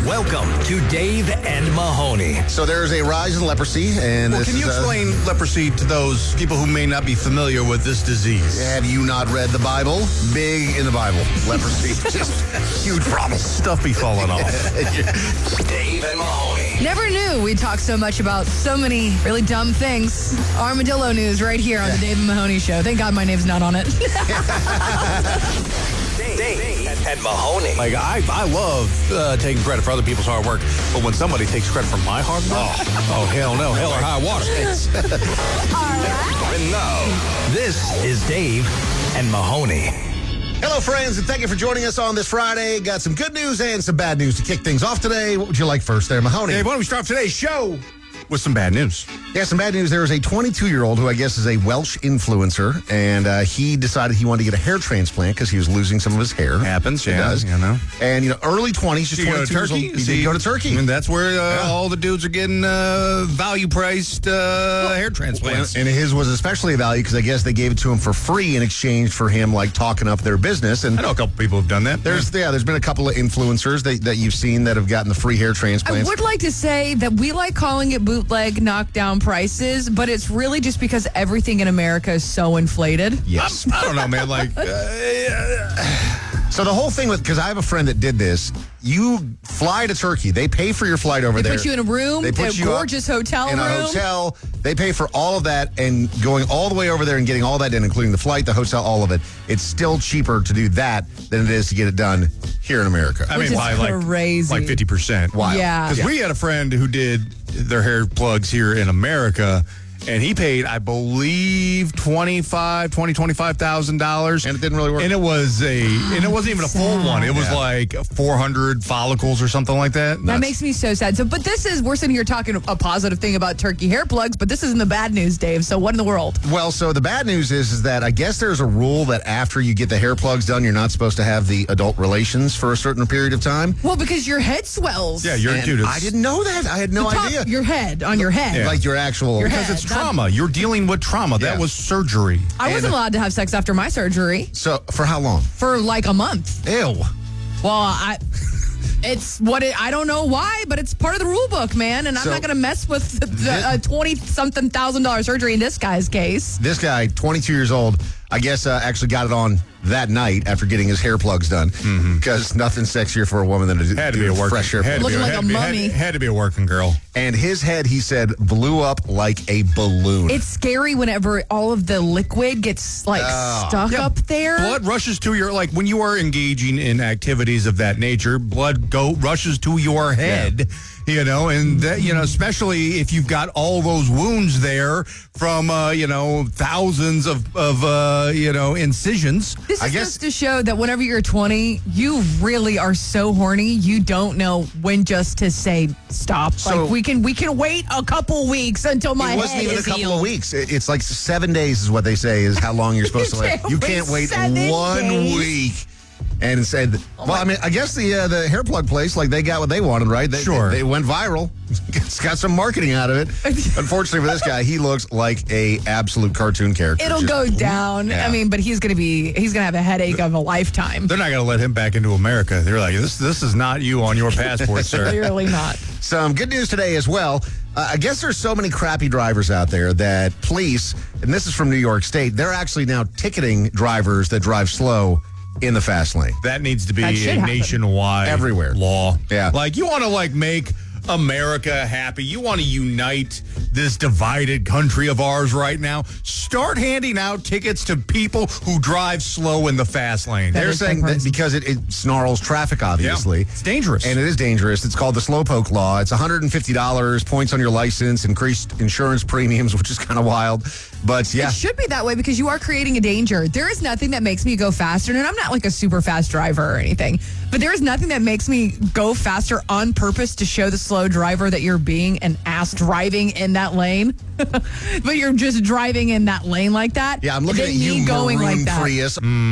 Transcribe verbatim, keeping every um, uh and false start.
Welcome to Dave and Mahoney. So there's a rise in leprosy, and Well, this can you is a- explain leprosy to those people who may not be familiar with this disease? Have you not read the Bible? Big in the Bible. Leprosy, just huge problem. Stuff be falling off. Dave and Mahoney. Never knew we'd talk so much about so many really dumb things. Armadillo news right here on the Dave and Mahoney Show. Thank God my name's not on it. Dave and Mahoney. Like, I, I love uh, taking credit for other people's hard work, but when somebody takes credit for my hard work, oh, oh hell no, hell or high water. And now, this is Dave and Mahoney. Hello, friends, and thank you for joining us on this Friday. Got some good news and some bad news to kick things off today. What would you like first there, Mahoney? Hey, why don't we start today's show with some bad news? Yeah, some bad news. There is a twenty-two-year-old who I guess is a Welsh influencer, and uh, he decided he wanted to get a hair transplant because he was losing some of his hair. Happens, It yeah, does. you know. And, you know, early twenties, just Did you go to twenty-two years old. Turkey? He See, did go to Turkey. And that's where uh, Yeah. all the dudes are getting uh, value-priced uh, hair transplants. And his was especially a value because I guess they gave it to him for free in exchange for him, like, talking up their business. And I know a couple people who've done that. There's yeah, there's been a couple of influencers that, that you've seen that have gotten the free hair I transplants. would like to say that we like calling it bootleg knockdown prices, but it's really just because everything in America is so inflated. Yes. I don't know, man. Like, uh, So the whole thing with, because I have a friend that did this, you fly to Turkey. They pay for your flight over They there. put you in a room, They put a you up gorgeous hotel in room. a hotel. They pay for all of that, and going all the way over there and getting all that in, including the flight, the hotel, all of it. It's still cheaper to do that than it is to get it done here in America. I Which mean, is by like, crazy. like fifty percent. Wild. Yeah. Because we had a friend who did their hair plugs here in America, and he paid, I believe, twenty-five, twenty, twenty-five thousand dollars, And it didn't really work. And it was a, and it wasn't even a full Sad. one. It was Yeah. like four hundred follicles or something like that. That Nuts. makes me so sad. So, but this is, we're sitting here talking a positive thing about turkey hair plugs, but this isn't the bad news, Dave. So what in the world? Well, so the bad news is, is that I guess there's a rule that after you get the hair plugs done, you're not supposed to have the adult relations for a certain period of time. Well, because your head swells. Yeah, you're And dude. It's, I didn't know that. I had no The top- idea. Your head, on your head. Like your actual. Your because head. it's trauma. You're dealing with trauma. That Yeah. was surgery. I wasn't And- allowed to have sex after my surgery So for how long? for like a month. Ew. Well, I, it's what it, I don't know why, but it's part of the rule book, man. And I'm So- not going to mess with the, the, a twenty something thousand dollar surgery in this guy's case. This guy, twenty-two years old, I guess uh, actually got it on that night after getting his hair plugs done. Because nothing's sexier for a woman than to Had to do be a working. fresh hair had to plugs. be Looking like had a to be- had- mummy. Had to be a working girl. And his head, he said, blew up like a balloon. It's scary whenever all of the liquid gets like Oh. stuck Yeah, up there. Blood rushes to your, like when you are engaging in activities of that nature, blood go rushes to your head, you know, and that, you know, especially if you've got all those wounds there from, uh, you know, thousands of, of uh, you know, incisions. This I is guess- just to show that whenever you're twenty, you really are so horny, you don't know when just to say stop. So- like we can we can wait a couple weeks until my it wasn't head even a is couple healed. of weeks. It- It's like seven days is what they say is how long you're supposed You to wait. can't You wait can't wait seven one days. week. And said, well, I mean, I guess the uh, the hair plug place, like they got what they wanted, right? They, Sure. They, they went viral. It's got some marketing out of it. Unfortunately for this guy, he looks like a absolute cartoon character. It'll Just- go down. Yeah. I mean, but he's gonna be he's gonna have a headache of a lifetime. They're not going to let him back into America. They're like, this, this is not you on your passport, sir. Clearly not. Some good news today as well. Uh, I guess there's so many crappy drivers out there that police, and this is from New York State, they're actually now ticketing drivers that drive slow in the fast lane. That needs to be That should a happen. nationwide Everywhere. law. Yeah. Like you want to like make America happy. You want to unite this divided country of ours right now. Start handing out tickets to people who drive slow in the fast lane. That They're is so saying that crazy. because it, it snarls traffic, obviously. It's dangerous. And it is dangerous. It's called the Slowpoke Law. It's one hundred fifty dollars, points on your license, increased insurance premiums, which is kind of wild. But yeah. It should be that way because you are creating a danger. There is nothing that makes me go faster, and I'm not like a super fast driver or anything, but there is nothing that makes me go faster on purpose to show the slow driver that you're being an ass driving in that lane. But you're just driving in that lane like that. Yeah, I'm looking and at then you, me going maroon like that. Prius.